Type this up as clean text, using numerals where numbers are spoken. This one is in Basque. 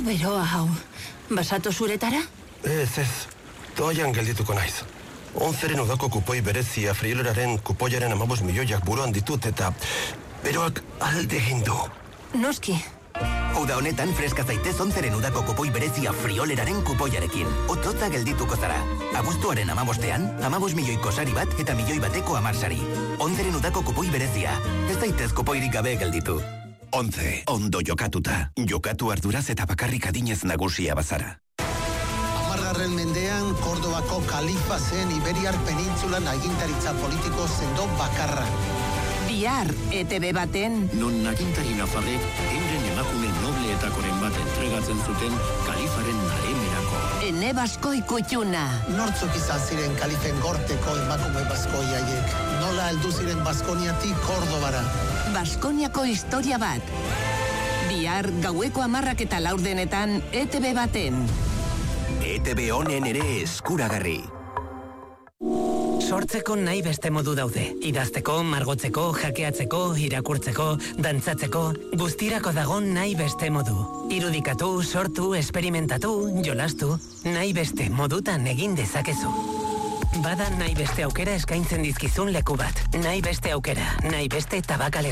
beroa hau. Basato zuretara? Ez. Toaian geldituko naiz. 11 udako kupoi berezia frioleraren kupoiaren 15 milioiak buruan ditut eta beroak alde egin du. Noski. Uda honetan freska zaitez 11 udako kupoi berezia frioleraren kupoiarekin. Ototza geldituko zara. Abuztuaren 15ean, 15 milioiko sari bat eta milioi bateko 10 sari. 11 udako kupoi berezia. Ez zaitez kupoirik gabe gelditu. 11. Ondo jokatuta. Jokatu arduraz eta bakarrik adinez nagusia bazara. 10. mendean, Kordobako kalifa zen Iberiar penintzulan agintaritza politiko sendo bakarra. Bihar, ETB baten... Non agintari nafarrek, euren emakume nobleetakoren bat entregatzen zuten kalifaren nahemerako. Ene Baskoi kutxuna. Nortzuk izan ziren kalifen gorteko emakume baskoi haiek. Nola heldu ziren Baskoniatik Kordobara. Baskoniako historia bat. Bihar, gaueko 10 eta 4 ETB baten. ETB honen ere eskuragarri. Sortzeko nahi beste modu daude. Idazteko, margotzeko, jakeatzeko, irakurtzeko, dantzatzeko, guztirako dago nahi beste modu. Irudikatu, sortu, esperimentatu, jolastu, nahi beste modutan egin dezakezu. Bada nahi beste aukera eskaintzen dizkizun leku bat. Nahi beste aukera, nahi beste tabakalera.